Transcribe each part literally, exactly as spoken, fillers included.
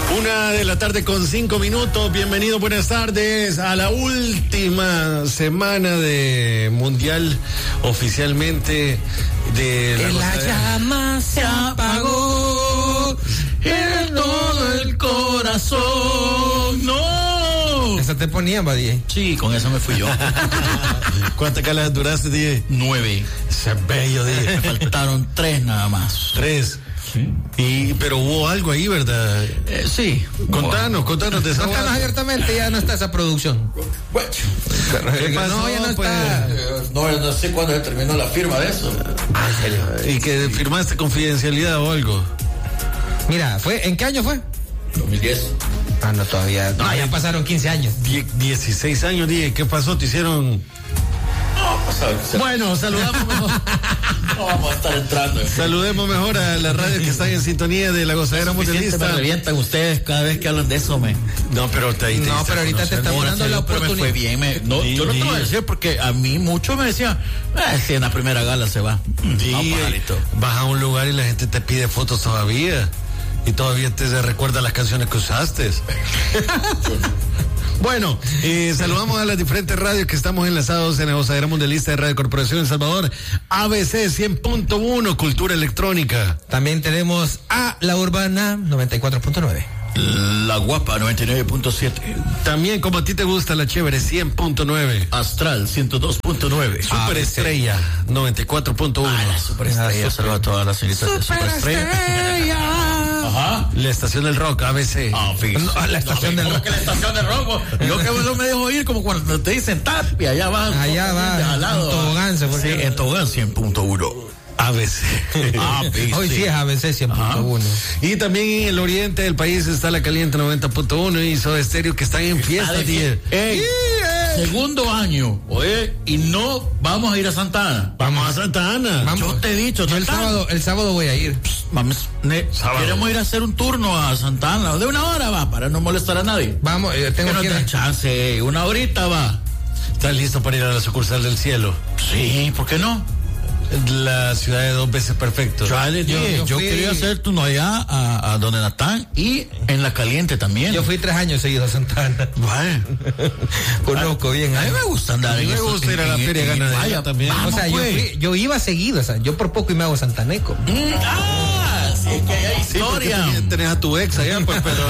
Una de la tarde con cinco minutos. Bienvenido, buenas tardes a la última semana de Mundial oficialmente de la, que la llama se apagó en todo el corazón. ¡No! Esa te ponía, Badie. Sí, con esa me fui yo. ¿Cuántas calas duraste, Die? Nueve. Ese es bello, Die. Me faltaron tres nada más. Tres. Sí. Y, pero hubo algo ahí, ¿verdad? Eh, sí. Contanos, contanos de esa. Contanos abiertamente, ya no está esa producción. Bueno, ¿qué pasó? No, ya no pues? está. No, no sé cuándo se terminó la firma de eso. Ah, ¿en serio? ¿Y que firmaste confidencialidad o algo? Mira, ¿fue? ¿En qué año fue? dos mil diez. Ah, no, todavía. No, ya pasaron quince años. Die, dieciséis años, Die. ¿Qué pasó? ¿Te hicieron...? Bueno, saludamos mejor. No vamos a estar entrando. Saludemos mejor a la radio que están en sintonía de la Gozadera Mundialista. Me revientan ustedes cada vez que hablan de eso, me. No, pero te, te No, pero ahorita te estamos dando la oportunidad. Me fue bien, me, no, Sí, yo no te sí. voy a decir porque a mí muchos me decían, eh, si en la primera gala se va. Sí, No, pajarito. vas a un lugar y la gente te pide fotos todavía. Y todavía te recuerda las canciones que usaste. Bueno, eh, saludamos a las diferentes radios que estamos enlazados en la Gozadera Mundialista de Radio Corporación El Salvador, A B C cien punto uno, Cultura Electrónica. También tenemos a La Urbana noventa y cuatro punto nueve. La Guapa noventa y nueve punto siete. También, como a ti te gusta, la Chévere cien punto nueve. Astral ciento dos punto nueve. Superestrella noventa y cuatro punto uno. Ah, la Superestrella. Saludos a todas las señoritas de Superestrella. Ajá. La estación del rock, A B C. Ah, fíjate. No, la estación del rock. Que la estación del rock. Yo que no me dejo ir como cuando te dicen tap y allá va. Allá va. Al lado. En tobogán se fue. Sí, en tobogán cien punto uno. A B C. A B C. Hoy sí es A B C cien punto uno. Y también en el oriente del país está la Caliente noventa punto uno y Soda Stereo, que están en fiesta, Está de tío. fie- Ey, segundo año, oye, y no vamos a ir a Santa Ana. Vamos a Santa Ana. Vamos. Yo te he dicho, Yo el Santa Ana. sábado, el sábado voy a ir. Vamos, ne- Sábado. queremos ir a hacer un turno a Santa Ana, de una hora va, para no molestar a nadie. Vamos, eh, Que tengo nos que den ir. chance, una horita va. ¿Estás listo para ir a la sucursal del cielo? Sí, ¿por qué no? La ciudad de dos veces perfecto. Yo, les dije, yo yo fui- quería hacer turno allá a, a donde Natán y en la Caliente también. Yo fui tres años seguidos a Santa Ana. Bueno, Conozco bien. a mí me gusta andar A mí en me eso, gusta ir a la en- feria en- ganadera vaya, también. vamos, O sea, yo, pues. fui- yo iba seguido, o sea, yo por poco y me hago santaneco. Mm, ah, sí, es que hay Sí, porque historia. tú tenés a tu ex allá, pues, pero...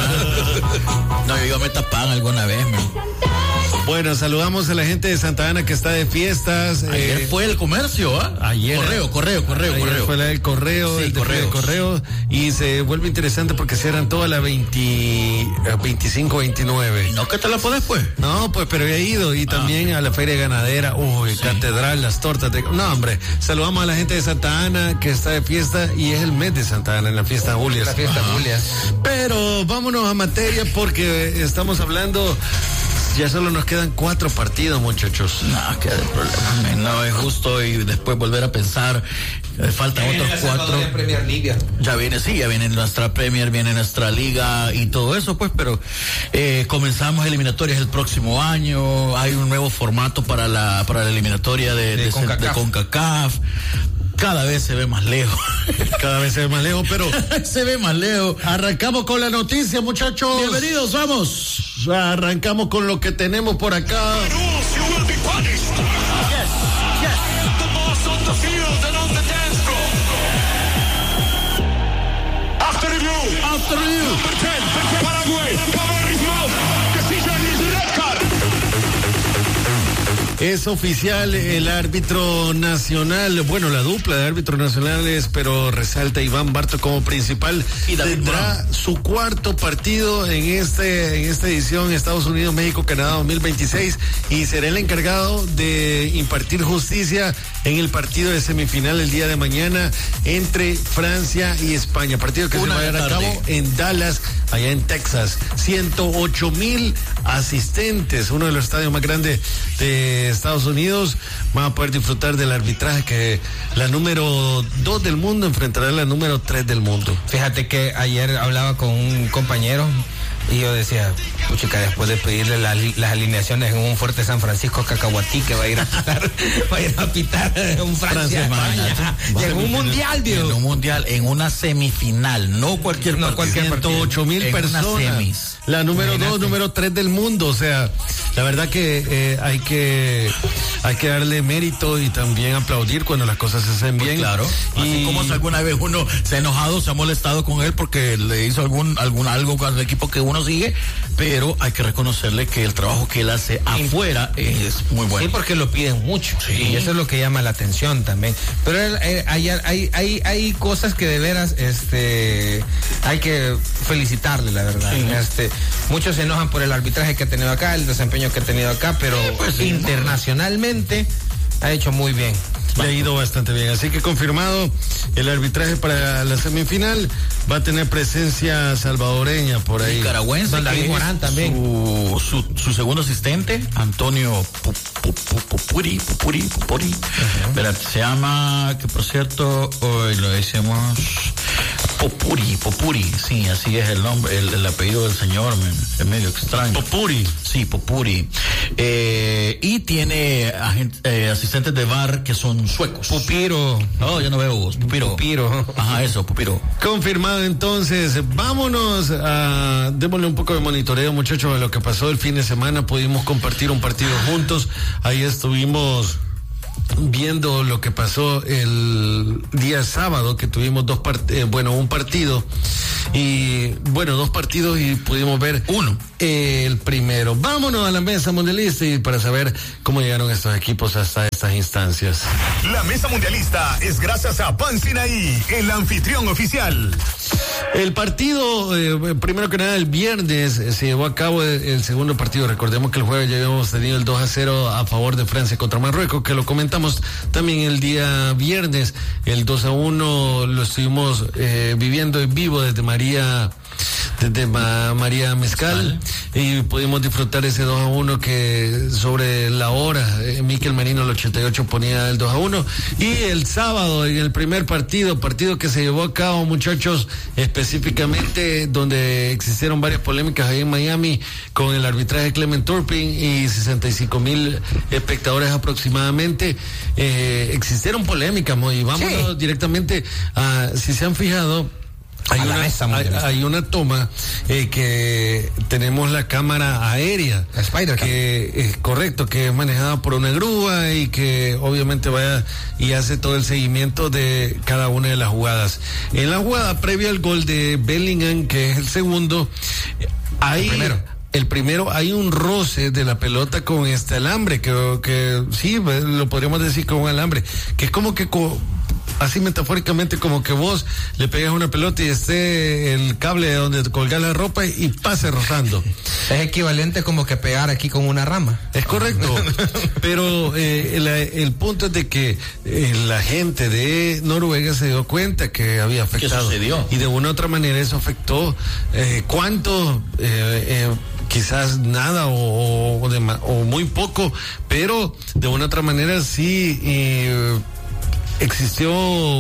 No, yo me tapan alguna vez, man. Bueno, saludamos a la gente de Santa Ana que está de fiestas. Ayer eh, fue el comercio, ¿ah? ayer- Correo, correo, correo, Ayer correo. fue la del correo, Sí, el desfile de correos. correo, y se vuelve interesante porque cierran toda la veinte, veinticinco, veintinueve. No que te la pones, pues. No, pues, pero he ido y también a la feria ganadera, uy, catedral, las tortas de... No, hombre, saludamos a la gente de Santa Ana que está de fiesta y es el mes de Santa Ana, en la fiesta Julia. La fiesta Julia. Pero vámonos a materia porque estamos hablando, ya solo nos quedan cuatro partidos, muchachos. No, que de problema. man. No es justo y después volver a pensar. eh, Faltan otros cuatro. Premier League. Ya viene, sí, ya viene nuestra Premier, viene nuestra Liga y todo eso, pues, pero eh, comenzamos eliminatorias el próximo año. Hay un nuevo formato para la para la eliminatoria de, De de, CONCACAF. de CONCACAF. Cada vez se ve más lejos. Cada vez se ve más lejos, pero se ve más lejos. arrancamos con la noticia, muchachos. Bienvenidos, vamos. Arrancamos con lo que tenemos por acá. After you. Es oficial el árbitro nacional, bueno, la dupla de árbitros nacionales, pero resalta Iván Barto como principal. Y David Tendrá Brown. su cuarto partido en este en esta edición Estados Unidos, México, Canadá dos mil veintiséis y será el encargado de impartir justicia en el partido de semifinal el día de mañana entre Francia y España. Partido que Una se va a de llevar a tarde. cabo en Dallas, allá en Texas. ciento ocho mil asistentes, uno de los estadios más grandes de Estados Unidos. Van a poder disfrutar del arbitraje que la número dos del mundo enfrentará a la número tres del mundo. Fíjate que ayer hablaba con un compañero y yo decía, Puchica, después de pedirle la, las alineaciones en un fuerte San Francisco Cacahuatí que va a ir a pitar, va a ir a pitar un Francia, España, y en un mundial, Dios. En un mundial, en una semifinal, no cualquier no cualquier ciento ocho mil personas. La número dos, número tres del mundo, o sea, la verdad que eh, hay que hay que darle mérito y también aplaudir cuando las cosas se hacen bien. Pues claro. Y así como si alguna vez uno se ha enojado, se ha molestado con él porque le hizo algún algún algo con el equipo que uno sigue, pero hay que reconocerle que el trabajo que él hace afuera es muy bueno. Sí, porque lo piden mucho. Sí. Y eso es lo que llama la atención también. Pero eh, hay, hay hay hay cosas que de veras este hay que felicitarle, la verdad. Sí. Este muchos se enojan por el arbitraje que ha tenido acá, el desempeño que ha tenido acá, pero sí, pues sí, internacionalmente ha hecho muy bien. Le ha ido bastante bien, así que confirmado el arbitraje para la semifinal. Va a tener presencia salvadoreña por ahí. Nicaragüense, David Morán también. Su, su, su segundo asistente, Antonio Pupuri, Pupuri, Pupuri. Uh-huh. Se llama, que por cierto, hoy lo decimos Popuri, Popuri, sí, así es el nombre, el, el apellido del señor, man, es medio extraño. Popuri. Sí, Popuri. Eh, y tiene agent, eh, asistentes de V A R que son suecos. Pupiro. No, yo no veo vos. Pupiro. Pupiro. Ajá, eso, Pupiro. Confirmado entonces. Vámonos a, démosle un poco de monitoreo, muchachos, de lo que pasó el fin de semana. Pudimos compartir un partido juntos. Ahí estuvimos viendo lo que pasó el día sábado, que tuvimos dos part- eh, bueno, un partido y bueno, dos partidos y pudimos ver uno, eh, el primero. Vámonos a la mesa mundialista y para saber cómo llegaron estos equipos hasta estas instancias. La mesa mundialista es gracias a Pan Sinaí, el anfitrión oficial. El partido, eh, primero que nada, el viernes eh, se llevó a cabo el, el segundo partido. Recordemos que el jueves ya habíamos tenido el dos a cero a favor de Francia contra Marruecos, que lo comentamos también el día viernes. El dos a uno lo estuvimos eh, viviendo en vivo desde María, desde Ma, María Mezcal, y pudimos disfrutar ese dos a uno que sobre la hora, eh, Miquel Marino el ochenta y ocho ponía el dos a uno. Y el sábado, en el primer partido, partido que se llevó a cabo, muchachos, específicamente donde existieron varias polémicas ahí en Miami con el arbitraje de Clement Turpin y sesenta y cinco mil espectadores aproximadamente. Eh, existieron polémicas, y vámonos sí. directamente a, si se han fijado, Hay una, hay, hay una toma eh, que tenemos la cámara aérea, la Spider que es correcto, que es manejada por una grúa y que obviamente vaya y hace todo el seguimiento de cada una de las jugadas. En la jugada previa al gol de Bellingham, que es el segundo, ahí el primero. El primero, hay un roce de la pelota con este alambre, que, que sí, lo podríamos decir con un alambre, que es como que co- así metafóricamente, como que vos le pegas una pelota y esté el cable de donde colgar la ropa y pase rozando. Es equivalente como que pegar aquí con una rama. Es correcto, pero eh, el, el punto es de que eh, la gente de Noruega se dio cuenta que había afectado. ¿Qué sucedió? Y de una u otra manera eso afectó. Eh, ¿Cuánto? Eh, eh, quizás nada o, o, de, o muy poco, pero de una u otra manera sí eh, existió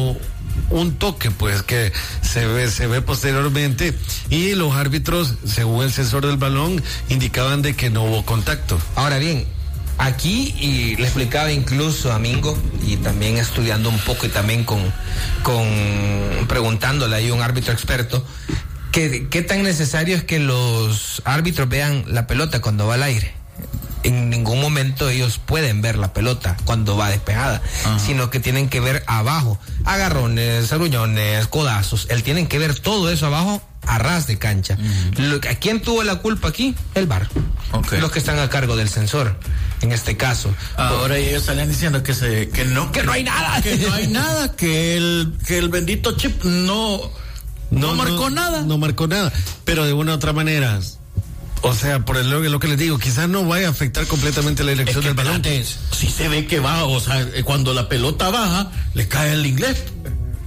un toque, pues, que se ve, se ve posteriormente, y los árbitros, según el sensor del balón, indicaban de que no hubo contacto. Ahora bien, aquí, y le explicaba incluso a Mingo, y también estudiando un poco y también con, con preguntándole ahí a un árbitro experto, ¿Qué, ¿qué tan necesario es que los árbitros vean la pelota cuando va al aire? En ningún momento ellos pueden ver la pelota cuando va despejada, uh-huh. sino que tienen que ver abajo, agarrones, arruñones, codazos, él tienen que ver todo eso abajo a ras de cancha. Uh-huh. Lo, ¿a quién tuvo la culpa aquí? El V A R. Okay. Los que están a cargo del sensor, en este caso. Ahora pues, ellos salían diciendo que se, que no, que no hay nada, que no hay nada, que el, que el bendito chip no No, no marcó no, nada. No marcó nada, pero de una u otra manera, o sea, por el, lo que les digo, quizás no vaya a afectar completamente la dirección es que, del balón. Si se ve que va, o sea, cuando la pelota baja, le cae el inglés.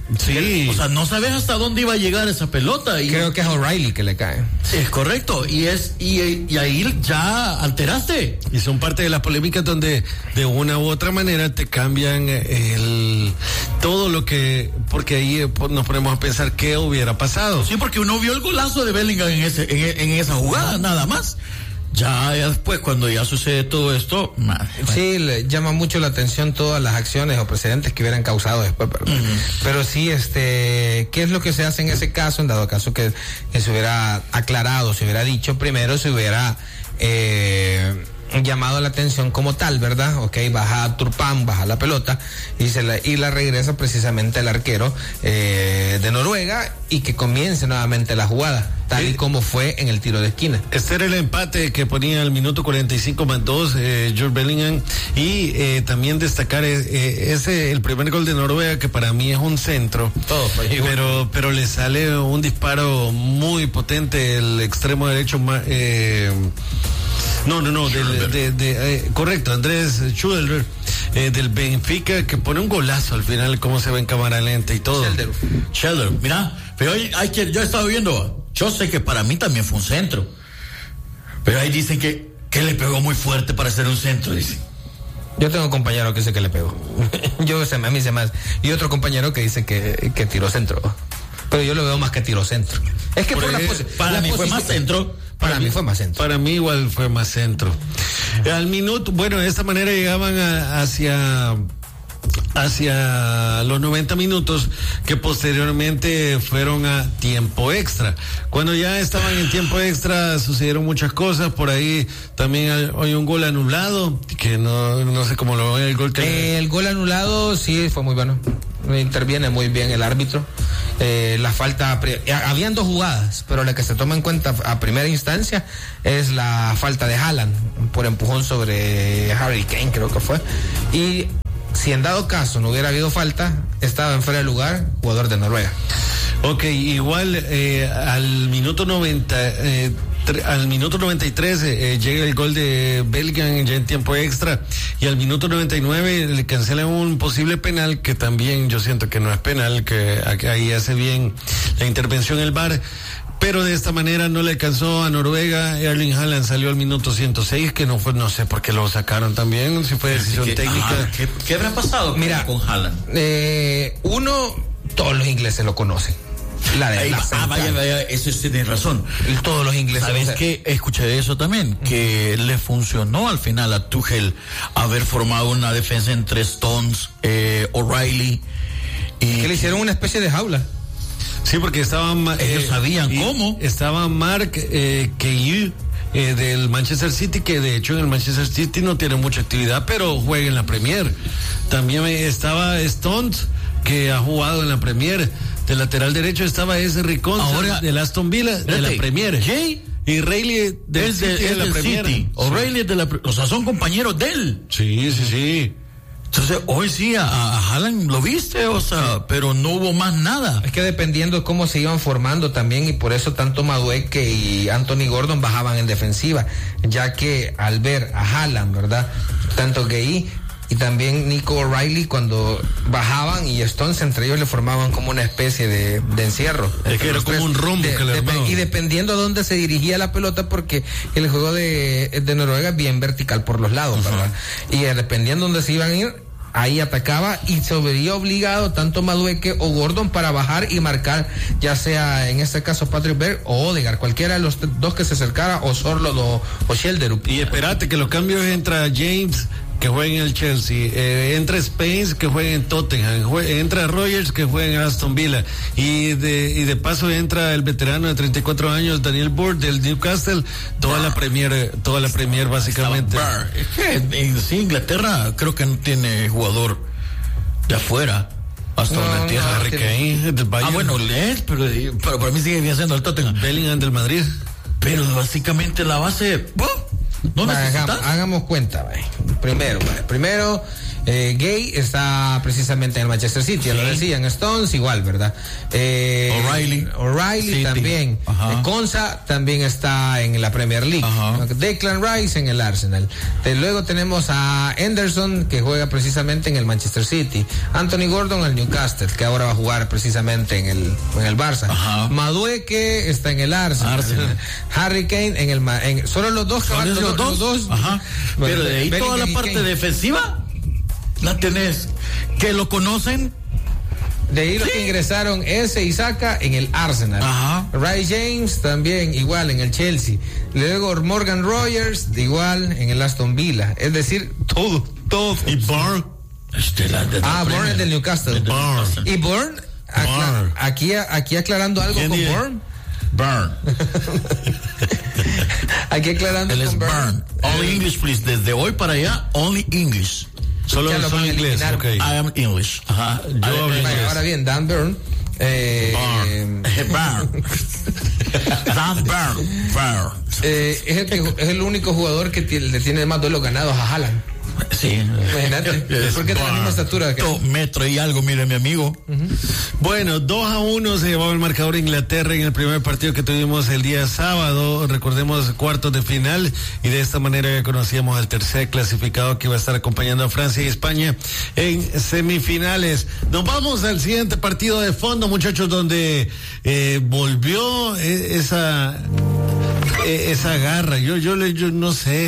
Sí. O sea, no sabes hasta dónde iba a llegar esa pelota. Y creo que es O'Reilly que le cae. Sí, es correcto. Y es y, y ahí ya alteraste. Y son parte de las polémicas donde de una u otra manera te cambian el todo lo que, porque ahí nos ponemos a pensar qué hubiera pasado. Sí, porque uno vio el golazo de Bellingham en ese en, en esa jugada, nada más. Ya, ya después, cuando ya sucede todo esto, madre, sí, le llama mucho la atención todas las acciones o precedentes que hubieran causado después. Pero, uh-huh. pero sí, este, ¿qué es lo que se hace en ese caso? En dado caso que, que se hubiera aclarado, se hubiera dicho primero, se hubiera eh, llamado la atención como tal, ¿verdad? Ok, baja Turpán, baja la pelota y se la, y la regresa precisamente el arquero eh, de Noruega y que comience nuevamente la jugada, tal sí. y como fue en el tiro de esquina. Este era el empate que ponía al minuto cuarenta y cinco más dos eh, Jude Bellingham, y eh, también destacar eh, ese el primer gol de Noruega, que para mí es un centro. Todo pero pero le sale un disparo muy potente el extremo derecho eh, No, no, no, del, de, de, eh, correcto, Andrés Schuller, eh, del Benfica, que pone un golazo al final, cómo se ve en cámara lenta y todo. Shelder, Shelder, mira, pero hay, hay que, yo he estado viendo, yo sé que para mí también fue un centro, pero ahí dicen que, que le pegó muy fuerte para ser un centro, dicen. Yo tengo un compañero que dice que le pegó, yo sé, a mí se me hace, y otro compañero que dice que, que tiró centro, pero yo lo veo más que tiró centro. Es que por la posi- para la mí fue más centro. Para, para mí fue más centro. Para mí igual fue más centro. Al minuto, bueno, de esta manera llegaban a, hacia hacia los noventa minutos, que posteriormente fueron a tiempo extra. Cuando ya estaban en tiempo extra sucedieron muchas cosas. Por ahí también hay un gol anulado, que no, no sé cómo lo ven el gol que... Eh, el gol anulado sí fue muy bueno. Interviene muy bien el árbitro. Eh, la falta, habían dos jugadas, pero la que se toma en cuenta a primera instancia es la falta de Haaland por empujón sobre Harry Kane, creo que fue. Y si en dado caso no hubiera habido falta, estaba en fuera de lugar jugador de Noruega. Ok, igual eh, al minuto noventa, eh, tre- al minuto noventa y tres eh, llega el gol de Bellingham ya en tiempo extra, y al minuto noventa y nueve le cancelan un posible penal, que también yo siento que no es penal, que, que ahí hace bien la intervención el V A R. Pero de esta manera no le alcanzó a Noruega. Erling Haaland salió al minuto ciento seis, que no fue, no sé por qué lo sacaron también, si fue decisión que, técnica. Ajá, ¿qué, ¿Qué habrá pasado Mira, con Haaland? Eh, uno, todos los ingleses lo conocen. La de Ahí, la ah, vaya, vaya, eso sí tiene razón. Todos los ingleses. ¿Sabes qué? Escuché de eso también, que le funcionó al final a Tuchel haber formado una defensa entre Stones, eh, O'Reilly y... Que le hicieron una especie de jaula. Sí, porque estaban... Ellos eh, sabían cómo. Estaba Mark eh, Keyu eh, del Manchester City, que de hecho en el Manchester City no tiene mucha actividad, pero juega en la Premier. También estaba Stones, que ha jugado en la Premier. De lateral derecho estaba ese Ricón del Aston Villa, de la Premier. Jay y Rayleigh del es de, City, es de la del Premier. City. O'Reilly es de la... O sea, son compañeros de él. Sí, sí, sí. Entonces, hoy sí, a, a Haaland lo viste, o sea, sí, pero no hubo más nada. Es que dependiendo de cómo se iban formando también, y por eso tanto Madueke y Anthony Gordon bajaban en defensiva, ya que al ver a Haaland, ¿verdad? Tanto Gay y también Nico O'Reilly, cuando bajaban y Stones, entre ellos le formaban como una especie de, de encierro. Es que era como un rombo de, que le de, armaban. Y dependiendo a dónde se dirigía la pelota, porque el juego de, de Noruega es bien vertical por los lados, uh-huh, ¿verdad? Y eh, dependiendo dónde se iban a ir, ahí atacaba y se vería obligado tanto Madueke o Gordon para bajar y marcar, ya sea en este caso Patrick Berg o Odegaard, cualquiera de los t- dos que se acercara, o Sorloth o, o Shelderup. Y espérate que los cambios entra James, que juega en el Chelsea, eh, entra Spence, que juega en Tottenham, juega, entra Rogers, que juega en Aston Villa, y de y de paso entra el veterano de treinta y cuatro años Daniel Burr del Newcastle, toda Burr. la Premier, toda la Premier básicamente. Es que en sí, Inglaterra creo que no tiene jugador de afuera. Hasta no, donde entiendo. no, Harry Kane del Bayern. Ah, bueno, lees, pero, pero para mí sigue siendo el Tottenham. Bellingham del Madrid. Pero básicamente la base... ¿no Va, hagamos, hagamos cuenta, va. Primero, va. primero Eh, Gay está precisamente en el Manchester City, sí. Ya lo decían, Stones igual, ¿verdad? Eh, O'Reilly. O'Reilly City. También. Eh, Konsa también está en la Premier League. Ajá. Declan Rice en el Arsenal. De, luego tenemos a Henderson, que juega precisamente en el Manchester City. Anthony Gordon al Newcastle, que ahora va a jugar precisamente en el, en el Barça. Ajá. Madueque está en el Arsenal. Arsenal. Harry Kane en el... En, solo los dos. ¿Los, los, los dos? dos. Ajá. Bueno, pero de ahí toda la parte Kane. Defensiva la tenés, que lo conocen. De ahí los sí. que ingresaron ese y Saka en el Arsenal. Ajá. Ray James también igual en el Chelsea. Luego Morgan Rogers igual en el Aston Villa. Es decir, todo, todo. Y Bourne. Este, la, de ah, Bourne es del Newcastle. Bourne. Y Bourne, acla- aquí, aquí aclarando algo con dice? Bourne. Burn. Aquí aclarando Él con es Burn. Only English, please. Desde hoy para allá, only English. Solo, solo inglés. Okay. I am English. Ajá. Yo I, bueno, ahora bien, Dan Burn. Eh, Burn. Burn. Dan Burn. Burn. Eh, es, el que, es el único jugador que tiene, le tiene más duelos ganados a Haaland. Sí. Imagínate. Porque tiene la misma estatura. Que... Dos metros y algo, mire, mi amigo. Uh-huh. Bueno, dos a uno se llevaba el marcador Inglaterra en el primer partido que tuvimos el día sábado. Recordemos cuartos de final. Y de esta manera ya conocíamos al tercer clasificado que iba a estar acompañando a Francia y España en semifinales. Nos vamos al siguiente partido de fondo, muchachos, donde eh, volvió eh, esa, eh, esa garra. Yo, yo, yo no sé.